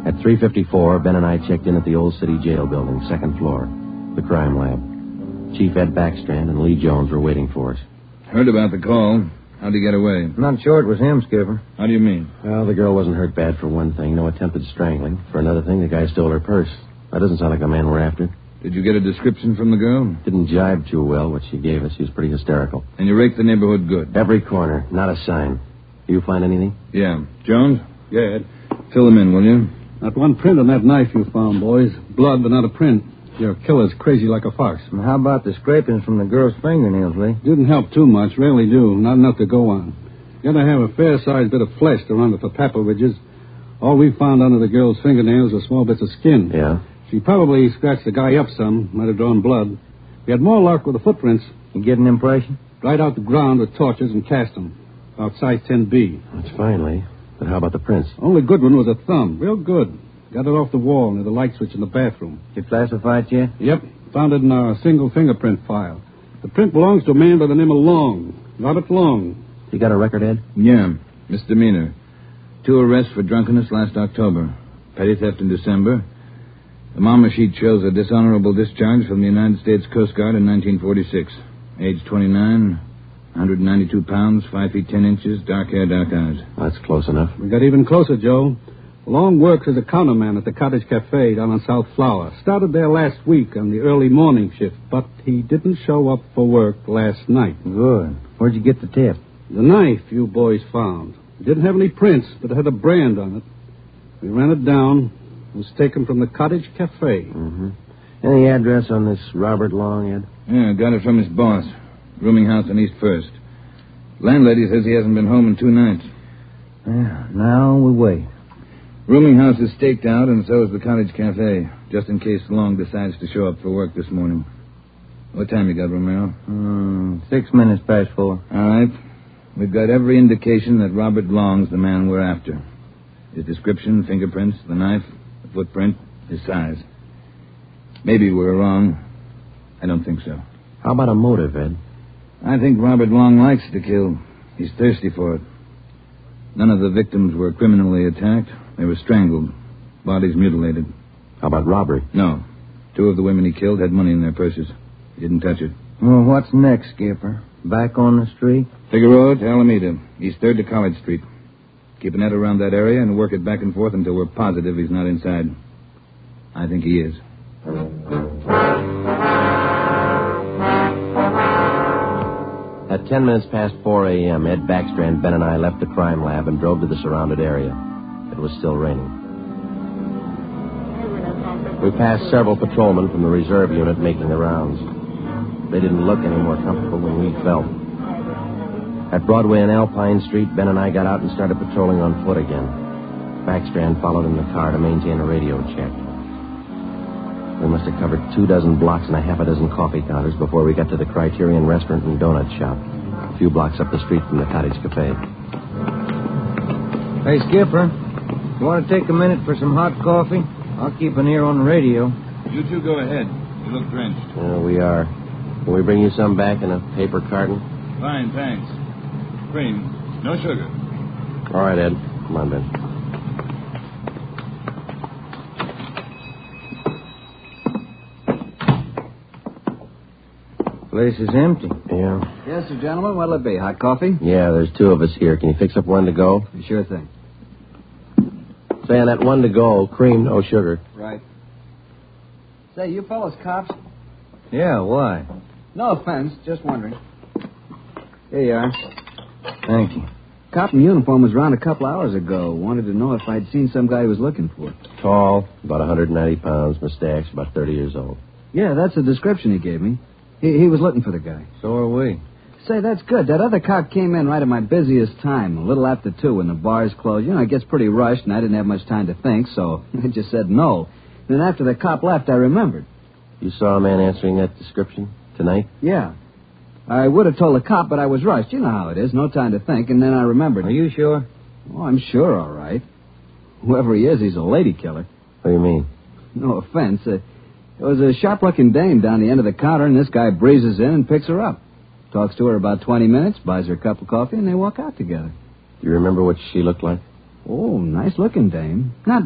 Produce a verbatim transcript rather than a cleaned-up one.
At three fifty-four, Ben and I checked in at the Old City Jail building, second floor, the crime lab. Chief Ed Backstrand and Lee Jones were waiting for us. Heard about the call. How'd he get away? Not sure it was him, Skipper. How do you mean? Well, the girl wasn't hurt bad for one thing. No attempted strangling. For another thing, the guy stole her purse. That doesn't sound like the man we're after. Did you get a description from the girl? Didn't jibe too well, what she gave us. She was pretty hysterical. And you raked the neighborhood good? Every corner. Not a sign. You find anything? Yeah. Jones? Yeah, Ed. Fill them in, will you? Not one print on that knife you found, boys. Blood, but not a print. Your killer's crazy like a fox. And how about the scrapings from the girl's fingernails, Lee? Didn't help too much. Rarely do. Not enough to go on. Gotta have a fair-sized bit of flesh to run with the papal ridges. All we found under the girl's fingernails were small bits of skin. Yeah? She probably scratched the guy up some. Might have drawn blood. We had more luck with the footprints. You get an impression? Dried out the ground with torches and cast them. About size ten B. That's fine, Lee. But how about the prints? Only good one was a thumb. Real good. Got it off the wall near the light switch in the bathroom. You classify it yet? Yep. Found it in our single fingerprint file. The print belongs to a man by the name of Long. Robert Long. You got a record, Ed? Yeah. Misdemeanor. Two arrests for drunkenness last October. Petty theft in December. The mama sheet shows a dishonorable discharge from the United States Coast Guard in nineteen forty-six. Age twenty-nine, one hundred ninety-two pounds, five feet ten inches, dark hair, dark eyes. That's close enough. We got even closer, Joe. Long works as a counterman at the Cottage Cafe down on South Flower. Started there last week on the early morning shift, but he didn't show up for work last night. Good. Where'd you get the tip? The knife you boys found. It didn't have any prints, but it had a brand on it. We ran it down. It was taken from the Cottage Cafe. Mm-hmm. Any address on this Robert Long, Ed? Yeah, got it from his boss. Rooming house on East First. Landlady says he hasn't been home in two nights. Yeah, now we wait. Rooming house is staked out, and so is the Cottage Cafe, just in case Long decides to show up for work this morning. What time you got, Romero? Mm, six minutes past four. All right. We've got every indication that Robert Long's the man we're after. His description, fingerprints, the knife, the footprint, his size. Maybe we're wrong. I don't think so. How about a motive, Ed? I think Robert Long likes to kill. He's thirsty for it. None of the victims were criminally attacked. They were strangled. Bodies mutilated. How about robbery? No. Two of the women he killed had money in their purses. He didn't touch it. Well, what's next, Skipper? Back on the street? Figueroa to Alameda, East third to College Street. Keep a net around that area and work it back and forth until we're positive he's not inside. I think he is. At ten minutes past four a.m., Ed Backstrand, Ben, and I left the crime lab and drove to the surrounded area. It was still raining. We passed several patrolmen from the reserve unit making the rounds. They didn't look any more comfortable than we felt. At Broadway and Alpine Street, Ben and I got out and started patrolling on foot again. Backstrand followed in the car to maintain a radio check. We must have covered two dozen blocks and a half a dozen coffee counters before we got to the Criterion Restaurant and Donut Shop, a few blocks up the street from the Cottage Cafe. Hey, Skipper, you want to take a minute for some hot coffee? I'll keep an ear on the radio. You two go ahead. You look drenched. Uh, we are. Can we bring you some back in a paper carton? Fine, thanks. Cream. No sugar. All right, Ed. Come on, Ben. Place is empty. Yeah. Yes, sir, gentlemen. What'll it be? Hot coffee? Yeah, there's two of us here. Can you fix up one to go? Sure thing. Say, on that one to go, cream, no sugar. Right. Say, you fellas cops? Yeah, why? No offense, just wondering. Here you are. Thank you. Cop in uniform was around a couple hours ago. Wanted to know if I'd seen some guy he was looking for. Tall, about one hundred ninety pounds, mustache, about thirty years old. Yeah, that's the description he gave me. He, he was looking for the guy. So are we. Say, that's good. That other cop came in right at my busiest time, a little after two, when the bars closed. You know, it gets pretty rushed, and I didn't have much time to think, so I just said no. And then after the cop left, I remembered. You saw a man answering that description tonight? Yeah. I would have told the cop, but I was rushed. You know how it is. No time to think, and then I remembered. Are you sure? Oh, I'm sure, all right. Whoever he is, he's a lady killer. What do you mean? No offense. Uh, there was a sharp-looking dame down the end of the counter, and this guy breezes in and picks her up. Talks to her about twenty minutes, buys her a cup of coffee, and they walk out together. Do you remember what she looked like? Oh, nice-looking dame. Not